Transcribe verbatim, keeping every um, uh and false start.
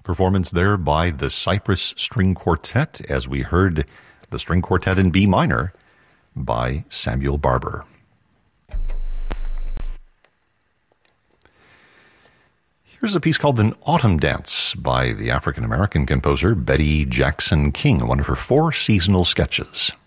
performance there by the Cypress String Quartet, as we heard the String Quartet in B minor by Samuel Barber. Here's a piece called An Autumn Dance by the African-American composer Betty Jackson King, one of her four seasonal sketches.